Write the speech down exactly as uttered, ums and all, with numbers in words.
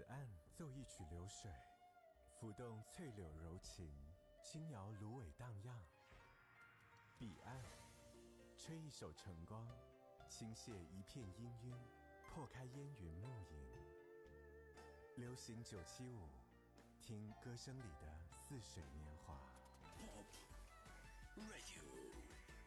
岸奏一曲流水，浮动翠柳柔情，轻摇芦苇荡漾。彼岸吹一首晨光，倾泻一片氤氲，破开烟云暮影。流行九七五，听歌声里的似水年华。